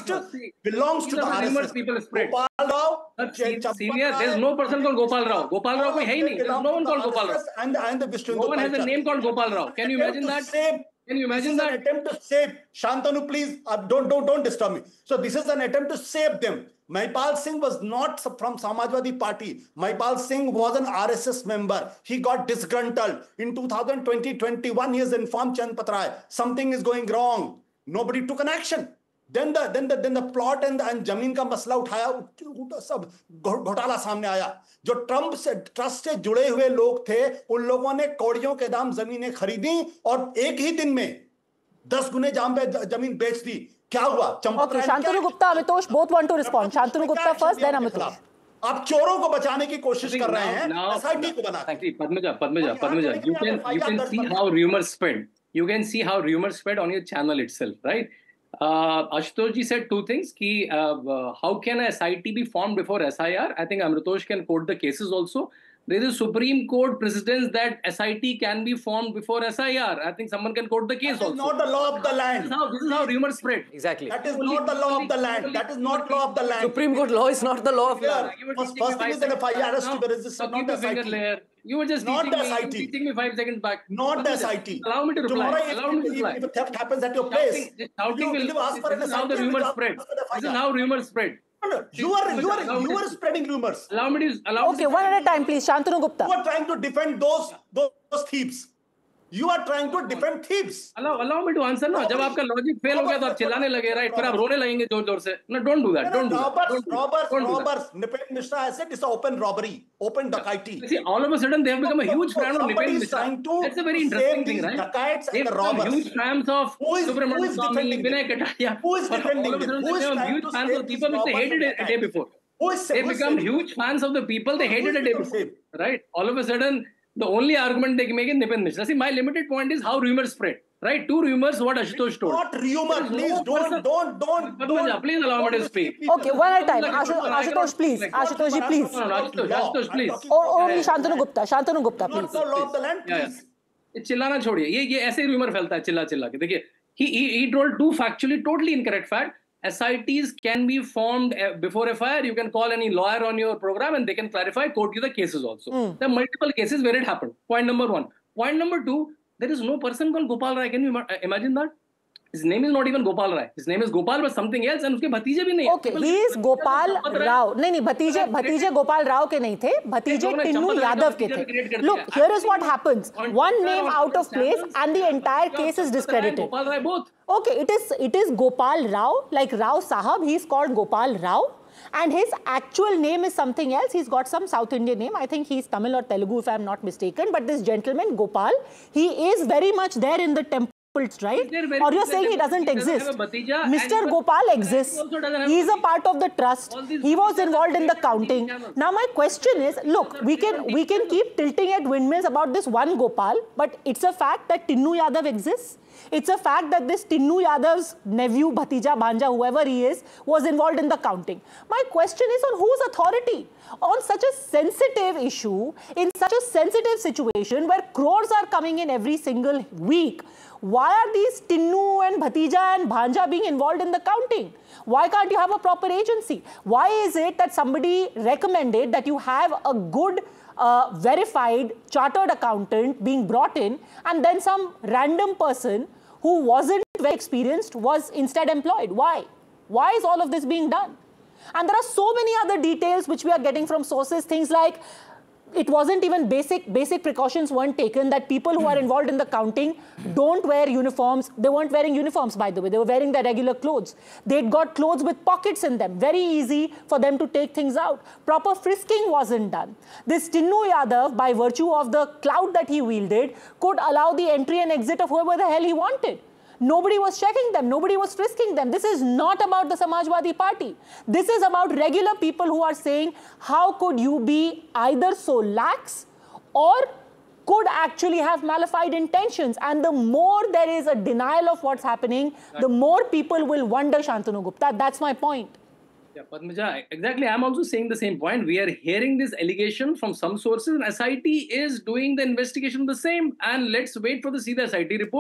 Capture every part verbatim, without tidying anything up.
trust belongs to the R S S. People spread. Gopal Rao, Senior, there's no person called Gopal Rao. Gopal Rao koi hai nahi. There's no one called Gopal Rao. And, and the Vishnu No one has a name called Gopal Rao. Can you imagine that? Save, Can you imagine this is that? an attempt to save. Shantanu, please, uh, don't, don't, don't disturb me. So this is an attempt to save them. Maipal Singh was not from Samajwadi Party. Maipal Singh was an R S S member. He got disgruntled. In two thousand twenty, twenty-one, he has informed Chand Patrai, something is going wrong. Nobody took an action. Then the then the then the plot and and जमीन का मसला उठाया, सब घोटाला सामने आया. जो Trump से ट्रस्ट से जुड़े हुए लोग थे, उन लोगों ने कौड़ियों के दाम जमीनें खरीदी और एक ही दिन में दस गुने जाम पे जमीन बेच दी. क्या हुआ? Okay, Shantanu Gupta, Amitosh, both want to respond. Shantanu Gupta first, then Amitosh. आप चोरों को बचाने की कोशिश कर रहे हैं, एसआईटी को बना. Padmaja, Padmaja, Padmaja, you can you can see how rumors spread. You can see how rumors spread on your channel itself, right? Uh, Ashutosh ji said two things. Ki, uh, uh, how can a S I T be formed before S I R? I think Amitosh can quote the cases also. There is a Supreme Court precedence that S I T can be formed before S I R. I think someone can quote the case also. That is also. not the law of the land. This is how, this is how rumors spread. Exactly. That is not the law of the land. That is not law of the land. Supreme Court law is not the law of the land. First, first thing is an F I R has to be registered, not the S I T. You were just not teaching, the me, S I T. you were teaching me five seconds back. Not the S I T. Allow me to reply. Tomorrow, Allow me to if, reply. if, if a theft happens at your place, shouting will, you, you ask for an this is how the S I T, rumors you spread. ask for the F I R. This is how rumors spread. You are you are you are spreading rumors. Allow me to allow. Okay, one at a time, please. Shantanu Gupta. You are trying to defend those those, those thieves. You are trying to defend thieves. Allow allow me to answer ना. जब आपका logic fail हो गया तो आप चिल्लाने लगे, right? फिर आप रोने लगेंगे जोर-जोर से. No, don't do that. Don't do that. Robbers, robbers, robbers. Nipin Mishra has said it's an open robbery, open dacoity. See, all of a sudden they have become a huge fan of Nipin Mishra. That's a very interesting thing, right? They've become huge fans of Subramanian Swamy, Vinay Kataria. Who is defending them? Who is huge fans of people which they hated a day before. They become huge fans of the people they hated a day before. Right? All of a sudden, the only argument they can make is Nipin Mishra. See, my limited point is how rumors spread. Right? Two rumors, what Ashutosh told. Not rumor, please no don't, don't, don't, don't. Please allow me to speak. Okay, one at a time. Ashutosh, please. Ashutosh ji, please. No, no, Ashutosh, Ashutosh, please. Or only Shantanu Gupta. Shantanu Gupta, please. Not the law of the land, please. ये चिल्लाना छोड़िए. ये ये ऐसे rumor फैलता है चिल्ला चिल्ला के. देखिए, he he he told two factually totally incorrect fact. S I Ts can be formed before F I R. You can call any lawyer on your program and they can clarify, quote you the cases also. Mm. There are multiple cases where it happened. Point number one. Point number two, there is no person called Gopal Rai. Can you imagine that? His name is not even Gopal Rai. His name is Gopal but something else and उसके भतीजे भी नहीं. Okay, he is Gopal Rao. नहीं नहीं भतीजे भतीजे गोपाल राव के नहीं थे. भतीजे टिन्नू यादव के थे. Look, here is what happens. One name out of place and the entire case is discredited. Gopal Rai both. Okay, it is it is Gopal Rao, like Rao Sahab. He is called Gopal Rao. And his actual name is something else. He's got some South Indian name. I think he's Tamil or Telugu if I'm not mistaken. But this gentleman, Gopal, he is very much there in the temple. Right? Or you're saying he doesn't exist? Mister Gopal exists. He's a part of the trust. He was involved in the counting. Now my question is, look, we can we can keep tilting at windmills about this one Gopal, but it's a fact that Tinnu Yadav exists. It's a fact that this Tinnu Yadav's nephew, Bhatija, Banja, whoever he is, was involved in the counting. My question is on whose authority? On such a sensitive issue, in such a sensitive situation where crores are coming in every single week, why are these Tinnu and Bhatija and Bhanja being involved in the counting? Why can't you have a proper agency? Why is it that somebody recommended that you have a good uh, verified chartered accountant being brought in and then some random person who wasn't very experienced was instead employed? Why? Why is all of this being done? And there are so many other details which we are getting from sources, things like it wasn't even basic, basic precautions weren't taken that people who are involved in the counting don't wear uniforms. They weren't wearing uniforms, by the way. They were wearing their regular clothes. They'd got clothes with pockets in them. Very easy for them to take things out. Proper frisking wasn't done. This Tinnu Yadav, by virtue of the clout that he wielded, could allow the entry and exit of whoever the hell he wanted. Nobody was checking them. Nobody was frisking them. This is not about the Samajwadi Party. This is about regular people who are saying, how could you be either so lax or could actually have malified intentions? And the more there is a denial of what's happening, the more people will wonder, Shantanu Gupta. That's my point. Yeah, Padmaja, exactly. I'm also saying the same point. We are hearing this allegation from some sources and S I T is doing the investigation the same. And let's wait for the see the S I T report.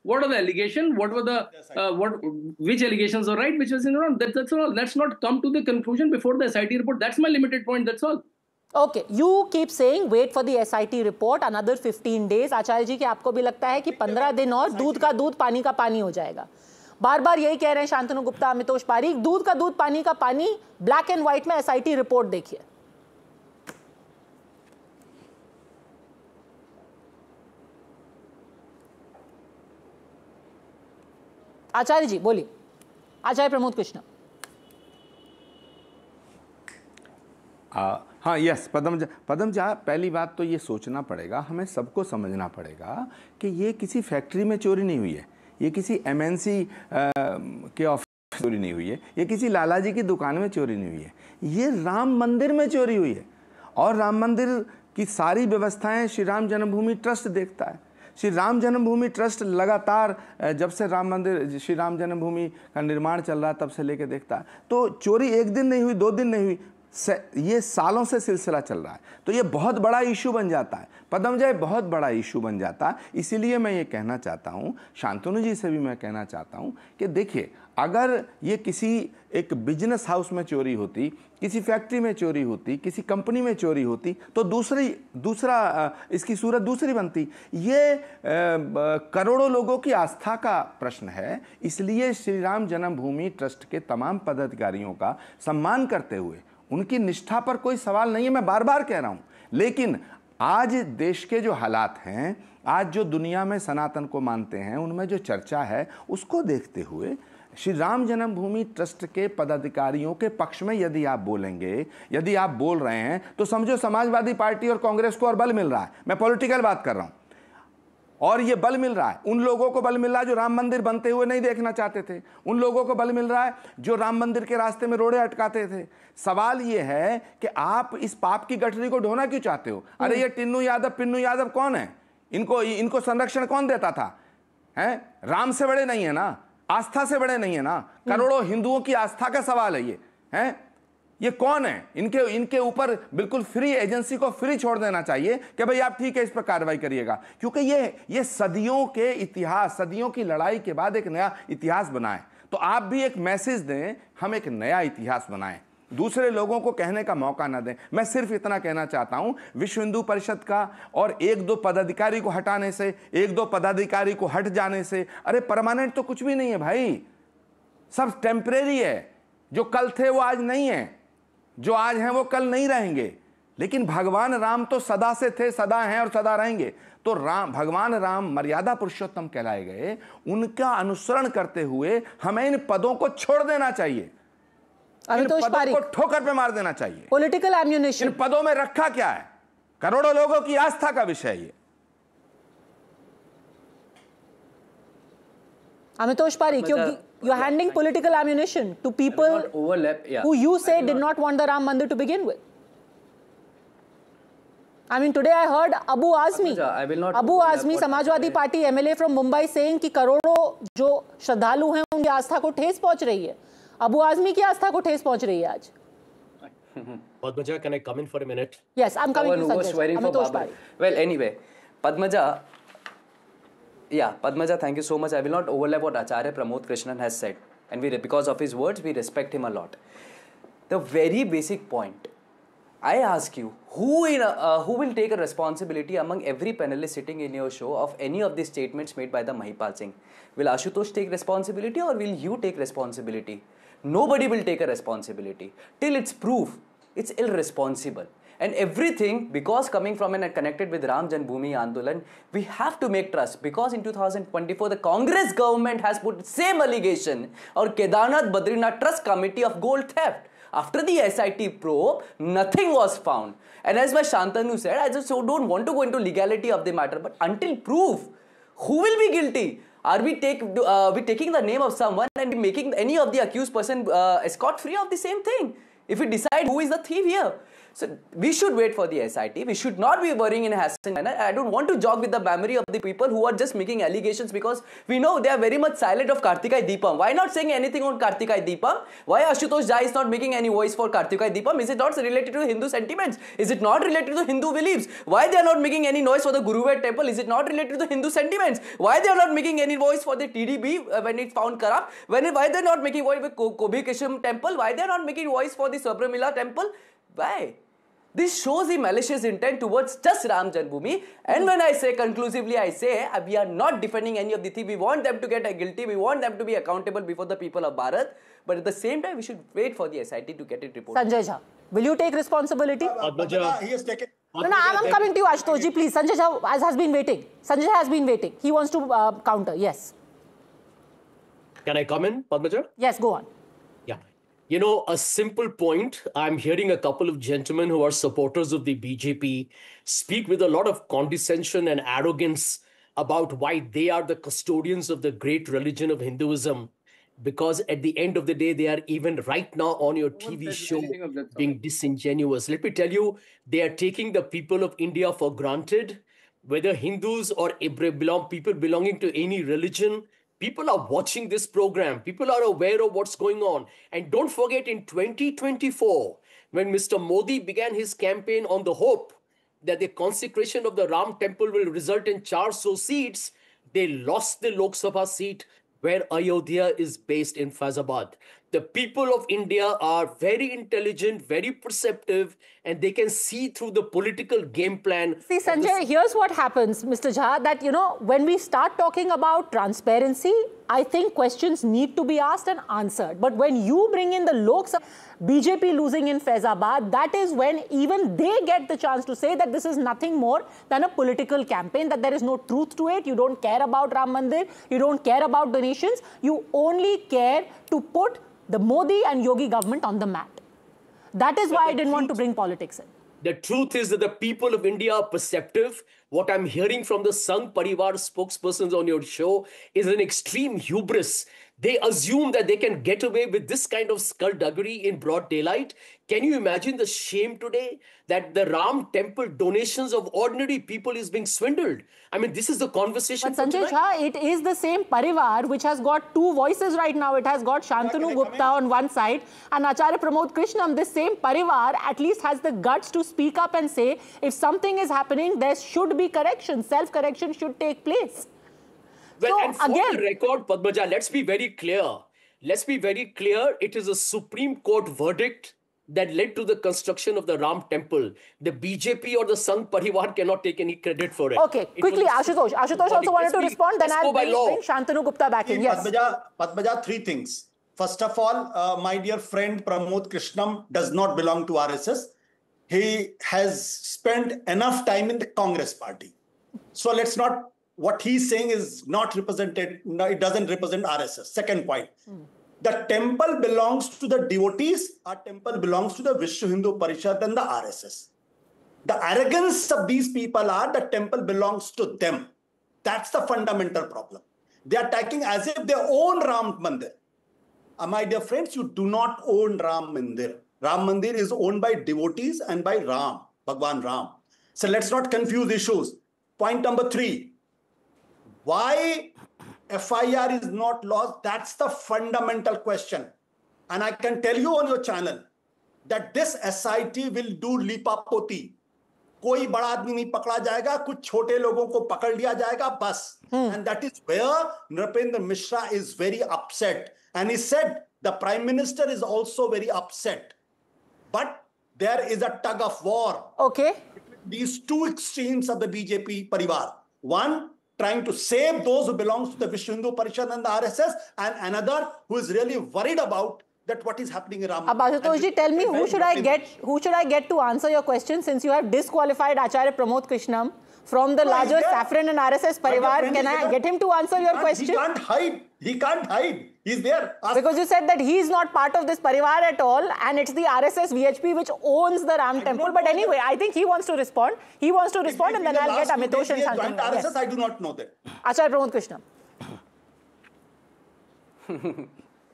What are the allegations? What were the uh, what? Which allegations are right? Which was wrong? That, that's all. Let's not come to the conclusion before the S I T report. That's my limited point. That's all. Okay, you keep saying wait for the S I T report another fifteen days. आचार्य जी कि आपको भी लगता है कि पंद्रह दिन और दूध का दूध पानी का पानी हो जाएगा. बार बार यही कह रहे हैं शांतनु गुप्ता, अमितोष पारीक, दूध का दूध पानी का पानी. ब्लैक एंड व्हाइट में S I T रिपोर्ट देखिए. आचार्य जी बोलिए. आचार्य प्रमोद कृष्ण. हाँ यस पदम पदम जा पहली बात तो ये सोचना पड़ेगा, हमें सबको समझना पड़ेगा कि ये किसी फैक्ट्री में चोरी नहीं हुई है, ये किसी एम एन सी के ऑफिस चोरी नहीं हुई है, ये किसी लालाजी की दुकान में चोरी नहीं हुई है, ये राम मंदिर में चोरी हुई है. और राम मंदिर की सारी व्यवस्थाएं श्री राम जन्मभूमि ट्रस्ट देखता है. श्री राम जन्मभूमि ट्रस्ट लगातार जब से राम मंदिर श्री राम जन्मभूमि का निर्माण चल रहा है तब से लेके देखता है. तो चोरी एक दिन नहीं हुई, दो दिन नहीं हुई, ये सालों से सिलसिला चल रहा है. तो ये बहुत बड़ा इशू बन जाता है पदमजय, बहुत बड़ा इशू बन जाता है. इसीलिए मैं ये कहना चाहता हूँ, शांतनु जी से भी मैं कहना चाहता हूँ कि देखिए, अगर ये किसी एक बिजनेस हाउस में चोरी होती, किसी फैक्ट्री में चोरी होती, किसी कंपनी में चोरी होती, तो दूसरी दूसरा इसकी सूरत दूसरी बनती. ये करोड़ों लोगों की आस्था का प्रश्न है. इसलिए श्री राम जन्मभूमि ट्रस्ट के तमाम पदाधिकारियों का सम्मान करते हुए, उनकी निष्ठा पर कोई सवाल नहीं है, मैं बार बार कह रहा हूं. लेकिन आज देश के जो हालात हैं, आज जो दुनिया में सनातन को मानते हैं, उनमें जो चर्चा है, उसको देखते हुए श्री राम जन्मभूमि ट्रस्ट के पदाधिकारियों के पक्ष में यदि आप बोलेंगे, यदि आप बोल रहे हैं, तो समझो समाजवादी पार्टी और कांग्रेस को और बल मिल रहा है. मैं पॉलिटिकल बात कर रहा हूं. और ये बल मिल रहा है, उन लोगों को बल मिल रहा है जो राम मंदिर बनते हुए नहीं देखना चाहते थे. उन लोगों को बल मिल रहा है जो राम मंदिर के रास्ते में रोड़े अटकाते थे. सवाल ये है कि आप इस पाप की गठरी को ढोना क्यों चाहते हो? अरे ये टिन्नू यादव पिन्नू यादव कौन है? इनको इनको संरक्षण कौन देता था? हैं? राम से बड़े नहीं है ना, आस्था से बड़े नहीं है ना, करोड़ों हिंदुओं की आस्था का सवाल है ये. हैं? ये कौन है? इनके इनके ऊपर बिल्कुल फ्री, एजेंसी को फ्री छोड़ देना चाहिए कि भाई आप ठीक है इस पर कार्रवाई करिएगा. क्योंकि ये ये सदियों के इतिहास, सदियों की लड़ाई के बाद एक नया इतिहास बनाए. तो आप भी एक मैसेज दें, हम एक नया इतिहास बनाएं, दूसरे लोगों को कहने का मौका ना दें. मैं सिर्फ इतना कहना चाहता हूं, विश्व हिंदू परिषद का और एक दो पदाधिकारी को हटाने से, एक दो पदाधिकारी को हट जाने से, अरे परमानेंट तो कुछ भी नहीं है भाई, सब टेम्परेरी है. जो कल थे वो आज नहीं है, जो आज हैं वो कल नहीं रहेंगे. लेकिन भगवान राम तो सदा से थे, सदा हैं और सदा रहेंगे. तो राम, भगवान राम मर्यादा पुरुषोत्तम कहलाए गए. उनका अनुसरण करते हुए हमें इन पदों को छोड़ देना चाहिए, इन पदों को ठोकर पे मार देना चाहिए. Political ammunition. इन पदों में रखा क्या है? करोड़ों लोगों की आस्था का विषय ये. Amitosh Parikh, you're, you're handing political ammunition to people overlap, yeah. who you say did not want the Ram Mandir to begin with. I mean, today I heard Abu Azmi, I will not Abu Azmi, Samajwadi Party M L A from Mumbai saying कि करोड़ों जो श्रद्धालु हैं उनकी आस्था को ठेस पहुंच रही है. अबू आजमी की आस्था को ठेस पहुंच रही है आज. Padmaja, can I come in for a minute? Yes, I'm coming to suggest. Amitosh Parikh. Well, anyway, Padmaja, yeah, Padmaja, thank you so much. I will not overlap what Acharya Pramod Krishnan has said, and we, because of his words, we respect him a lot. The very basic point, I ask you, who in a, uh, who will take a responsibility among every panelist sitting in your show of any of the statements made by the Mahipal Singh? Will Ashutosh take responsibility or will you take responsibility? Nobody will take a responsibility. Till it's proof, it's irresponsible. And everything, because coming from and connected with Ram Janmabhoomi Andolan, we have to make trust. Because in two thousand twenty-four, the Congress government has put same allegation or Kedarnath Badrinath Trust Committee of gold theft. After the S I T probe, nothing was found. And as my Shantanu said, I just don't want to go into legality of the matter. But until proof, who will be guilty? Are we take uh, we taking the name of someone and making any of the accused person uh, escort free of the same thing? if we decide who is the thief here. So we should wait for the S I T. We should not be worrying in a hassling manner. I don't want to jog with the memory of the people who are just making allegations, because we know they are very much silent of Kartikai Deepam. Why not saying anything on Kartikai Deepam? Why Ashutosh Jha is not making any voice for Kartikai Deepam? Is it not related to Hindu sentiments? Is it not related to Hindu beliefs? Why they are not making any noise for the Guruvar temple? Is it not related to the Hindu sentiments? Why they are not making any voice for the T D B uh, when it's found corrupt? When, why they are not making voice with Kobi Kisham temple? Why they are not making voice for the Sabrimala temple? Why? This shows the malicious intent towards just Ram Janmabhoomi. And when I say conclusively, I say uh, we are not defending any of the thieves. We want them to get uh, guilty. We want them to be accountable before the people of Bharat. But at the same time, we should wait for the S I T to get it reported. Sanjay Jha, will you take responsibility? Padmaja, He has taken. No, no, I'm coming to you, Ashutosh ji, please. Sanjay Jha has, has been waiting. Sanjay Jha has been waiting. He wants to uh, counter. Yes. Can I come in, Padmaja? Yes, go on. Yeah. You know, a simple point. I'm hearing a couple of gentlemen who are supporters of the B J P speak with a lot of condescension and arrogance about why they are the custodians of the great religion of Hinduism. Because at the end of the day, they are even right now on your T V show being disingenuous. Let me tell you, they are taking the people of India for granted. Whether Hindus or belong, people belonging to any religion, people are watching this program. People are aware of what's going on. And don't forget, in twenty twenty-four, when Mister Modi began his campaign on the hope that the consecration of the Ram temple will result in four hundred seats, they lost the Lok Sabha seat where Ayodhya is based in Faizabad. The people of India are very intelligent, very perceptive, and they can see through the political game plan. See, Sanjay, here's what happens, Mister Jha, that, you know, when we start talking about transparency, I think questions need to be asked and answered. But when you bring in the Lok Sabha, B J P losing in Faizabad, that is when even they get the chance to say that this is nothing more than a political campaign, that there is no truth to it. You don't care about Ram Mandir. You don't care about donations. You only care to put the Modi and Yogi government on the mat. That is why I didn't want to bring politics in. The truth is that the people of India are perceptive. What I'm hearing from the Sangh Parivar spokespersons on your show is an extreme hubris. They assume that they can get away with this kind of skullduggery in broad daylight. Can you imagine the shame today that the Ram temple donations of ordinary people is being swindled? I mean, this is the conversation. But Sanjay Jha, it is the same Parivar which has got two voices right now. It has got Shantanu Gupta on one side and Acharya Pramod Krishnam. This same Parivar at least has the guts to speak up and say, if something is happening, there should be correction. Self-correction should take place. Well, so, and for again, the record, Padmaja, let's be very clear. Let's be very clear. It is a Supreme Court verdict that led to the construction of the Ram temple. The B J P or the Sangh Parivar cannot take any credit for it. Okay, it quickly, Ashutosh. Ashutosh also wanted to respond. Then I'll bring, bring Shantanu Gupta back in. Yes. Padmaja, Padmaja, three things. First of all, uh, my dear friend Pramod Krishnam does not belong to R S S. He has spent enough time in the Congress party. So let's not... What he's saying is not represented, no, it doesn't represent R S S. Second point, mm. the temple belongs to the devotees, our temple belongs to the Vishwa Hindu Parishad and the R S S. The arrogance of these people are the temple belongs to them. That's the fundamental problem. They are attacking as if they own Ram Mandir. Uh, my dear friends, you do not own Ram Mandir. Ram Mandir is owned by devotees and by Ram, Bhagwan Ram. So let's not confuse issues. Point number three. Why F I R is not lost? That's the fundamental question. And I can tell you on your channel that this S I T will do lipapoti. कोई बड़ा आदमी नहीं पकड़ा जाएगा, कुछ छोटे लोगों को पकड़ लिया जाएगा बस. Hmm. And that is where Nripendra Mishra is very upset. And he said the Prime Minister is also very upset. But there is a tug of war. Okay. These two extremes of the B J P Parivar. One, trying to save those who belong to the Vishwa Hindu Parishad and the R S S, and another who is really worried about that what is happening in Ram. Ashutosh ji, tell me, who should I get? Who should I get to answer your question, since you have disqualified Acharya Pramod Krishnam from the no, larger Saffron and R S S Parivar? Can I get him to answer your question? He can't hide. He can't hide. He's there. Ask because you said that he is not part of this Parivar at all, and it's the R S S V H P which owns the Ram temple. But anyway, I think he wants to respond. He wants to respond, if, if and then I'll get Amitosh and Shantanu. R S S, yes. I do not know that. Acharya Pramod Krishnam.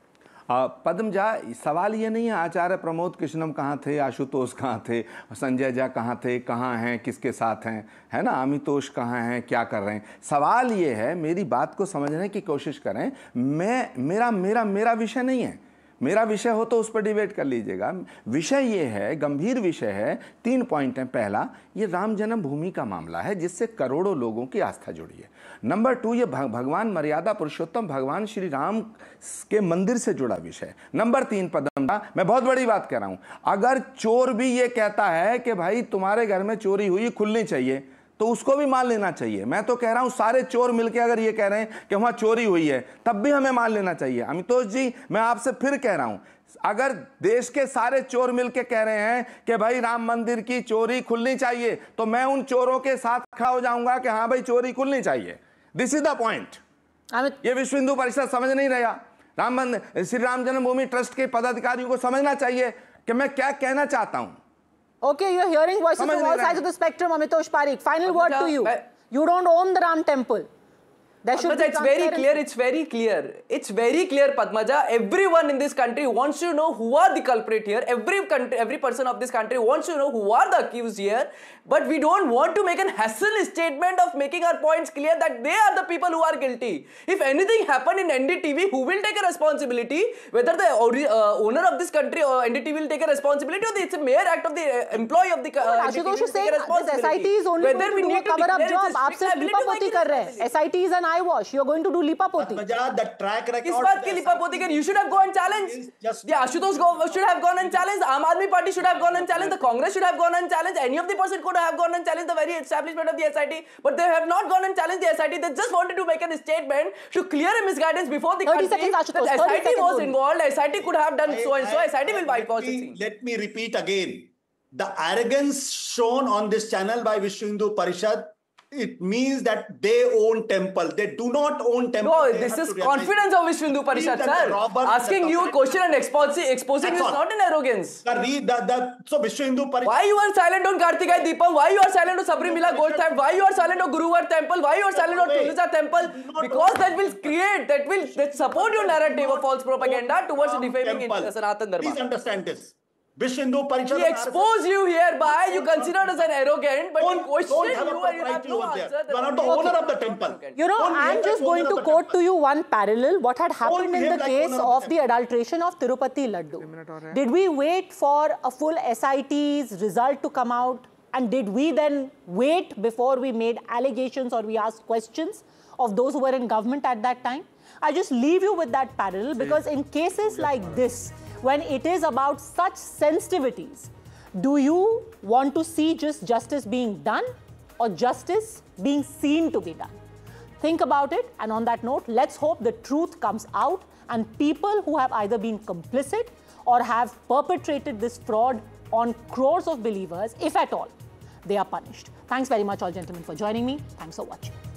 Padmaja, सवाल ये नहीं है आचार्य प्रमोद कृष्णम कहाँ थे, आशुतोष कहाँ थे, संजय झा कहाँ थे, कहाँ हैं, किसके साथ हैं, है ना, अमितोष कहाँ हैं, क्या कर रहे हैं। सवाल ये है, मेरी बात को समझने की कोशिश करें। मैं मेरा मेरा मेरा विषय नहीं है, मेरा विषय हो तो उस पर डिबेट कर लीजिएगा। विषय ये है, गंभीर विषय है। तीन पॉइंट हैं। पहला, ये राम जन्मभूमि का मामला है जिससे करोड़ों लोगों की आस्था जुड़ी है। नंबर टू, ये भगवान मर्यादा पुरुषोत्तम भगवान श्री राम के मंदिर से जुड़ा विषय है। नंबर तीन, पद्मजा, मैं बहुत बड़ी बात कह रहा हूं, अगर चोर भी ये कहता है कि भाई तुम्हारे घर में चोरी हुई, खुलनी चाहिए, तो उसको भी मान लेना चाहिए। मैं तो कह रहा हूं सारे चोर मिलकर अगर ये कह रहे हैं कि वहां चोरी हुई है, तब भी हमें मान लेना चाहिए। अमितोष जी, मैं आपसे फिर कह रहा हूं, अगर देश के सारे चोर मिलकर कह रहे हैं कि भाई राम मंदिर की चोरी खुलनी चाहिए, तो मैं उन चोरों के साथ खड़ा हो जाऊंगा कि हाँ भाई चोरी खुलनी चाहिए। This is the point. ये विश्व हिंदू परिषद समझ नहीं रहा। राम मंदिर, श्री राम जन्मभूमि ट्रस्ट के पदाधिकारियों को समझना चाहिए कि मैं क्या कहना चाहता हूं। Okay, you're hearing voices from all sides of the spectrum. Amitosh Parikh, final word to you. You don't own the Ram temple. There should Padmaja, be it's very transparency. clear, it's very clear. It's very clear, Padmaja. Everyone in this country wants to know who are the culprit here. Every country, every person of this country wants to know who are the accused here. But we don't want to make an hassle statement of making our points clear that they are the people who are guilty. If anything happened in N D T V, who will take a responsibility? Whether the uh, owner of this country or N D T V will take a responsibility, or it's a mere act of the uh, employee of the uh, N D T V is saying this S I T is only Whether going to do a cover-up job. आप सिर्फ लिपापोती कर रहे हैं. S I T is an eyewash. You're going to do लिपापोती. The track record. किस बात की लिपापोती कर? You should have gone and challenged. Yeah, Ashutosh should have gone and challenged. Aam Aadmi Party should have gone and challenged. The Congress should have gone and challenged. Any of the person could have gone and challenged the very establishment of the S I T, but they have not gone and challenged the S I T. They just wanted to make a statement to clear a misguidance before the country. Seconds, Ashutosh, that S I T was only. involved. S I T could have done I, so and so. I, S I T will I, bypass let me, it. let me repeat again. The arrogance shown on this channel by Vishwa Hindu Parishad, it means that they own temple. They do not own temple. No, They this have is to realize confidence of Vishwa Hindu Parishad, that the sir. robbers, Asking the you a question and exposing, exposing That's is all. not an arrogance. The, re, the, the, so Vishwa Hindu Parishad. Why you are silent on Kartikai Deepam? Why you are silent on Sabrimala Gold Temple? Why you are silent on Guruvar Temple? Why you are silent on Tulsa Temple? Because that will create, that will that support your narrative of false propaganda towards defaming Sanatan Dharma. Please understand this. Vishwa Hindu Parishad. We expose you hereby, you considered as an arrogant, but we Don't, question don't have a you and you have propriety no over there. answer. You are not the owner of the temple. You know, Don't I'm behave just like going owner to of the quote temple. to you one parallel. What had happened in behave the like case owner of of the the adulteration of Tirupati Laddu? Did we wait for a full S I T's result to come out? And did we then wait before we made allegations or we asked questions of those who were in government at that time? I just leave you with that parallel because in cases like this, when it is about such sensitivities, do you want to see just justice being done or justice being seen to be done? Think about it, and on that note, let's hope the truth comes out and people who have either been complicit or have perpetrated this fraud on crores of believers, if at all, they are punished. Thanks very much all gentlemen for joining me. Thanks for watching.